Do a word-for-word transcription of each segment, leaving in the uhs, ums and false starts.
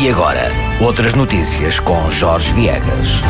E agora, outras notícias com Jorge Viegas.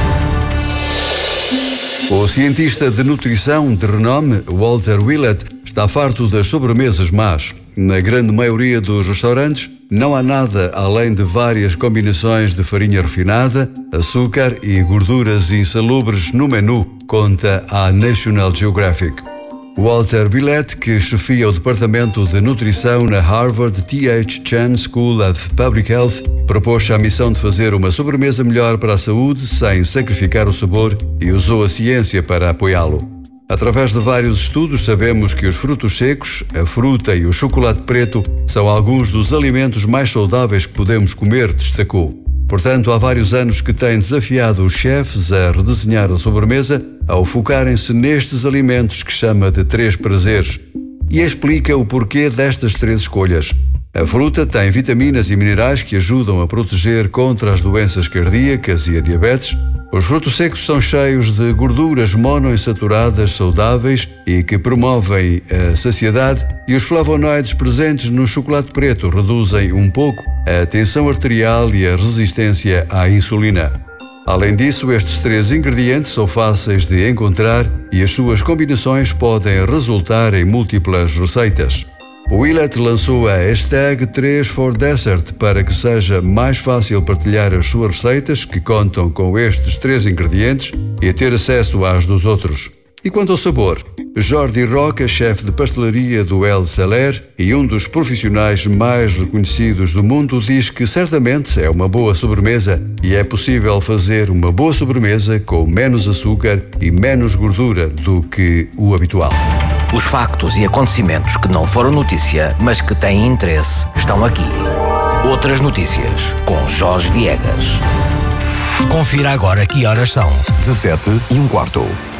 O cientista de nutrição de renome, Walter Willett, está farto das sobremesas más. Na grande maioria dos restaurantes, não há nada além de várias combinações de farinha refinada, açúcar e gorduras insalubres no menu, conta a National Geographic. Walter Willett, que chefia o Departamento de Nutrição na Harvard T H Chan School of Public Health, propôs-se a missão de fazer uma sobremesa melhor para a saúde sem sacrificar o sabor e usou a ciência para apoiá-lo. Através de vários estudos, sabemos que os frutos secos, a fruta e o chocolate preto são alguns dos alimentos mais saudáveis que podemos comer, destacou. Portanto, há vários anos que tem desafiado os chefes a redesenhar a sobremesa ao focarem-se nestes alimentos que chama de três prazeres. E explica o porquê destas três escolhas. A fruta tem vitaminas e minerais que ajudam a proteger contra as doenças cardíacas e a diabetes. Os frutos secos são cheios de gorduras monoinsaturadas saudáveis e que promovem a saciedade, e os flavonoides presentes no chocolate preto reduzem um pouco a tensão arterial e a resistência à insulina. Além disso, estes três ingredientes são fáceis de encontrar e as suas combinações podem resultar em múltiplas receitas. O Willett lançou a hashtag três for Dessert para que seja mais fácil partilhar as suas receitas que contam com estes três ingredientes e ter acesso às dos outros. E quanto ao sabor, Jordi Roca, chefe de pastelaria do El Celler e um dos profissionais mais reconhecidos do mundo, diz que certamente é uma boa sobremesa e é possível fazer uma boa sobremesa com menos açúcar e menos gordura do que o habitual. Os factos e acontecimentos que não foram notícia, mas que têm interesse, estão aqui. Outras notícias com Jorge Viegas. Confira agora que horas são. dezassete e um quarto.